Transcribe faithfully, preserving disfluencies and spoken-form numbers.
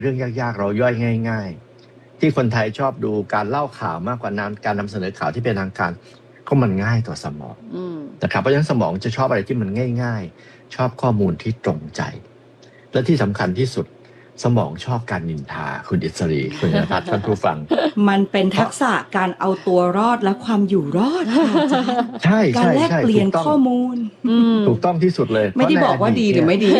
เรื่องยากๆเราย่อยง่ายๆที่คนไทยชอบดูการเล่าข่าวมากกว่านั้นการนำเสนอข่าวที่เป็นทางการก็มันง่ายต่อสมองนะครับเพราะฉะนั้นสมองจะชอบอะไรที่มันง่ายๆชอบข้อมูลที่ตรงใจและที่สำคัญที่สุดสมองชอบการนินทาคุณอิสรีคุณนภัสท่านผู้ฟังมันเป็นทักษะการเอาตัวรอดและความอยู่รอดค่ะอาจารย์ใช่การแลกเปลี่ยนข้อมูลถูกต้องที่สุดเลยไม่ได้บอกว่าดีหรือไม่ดี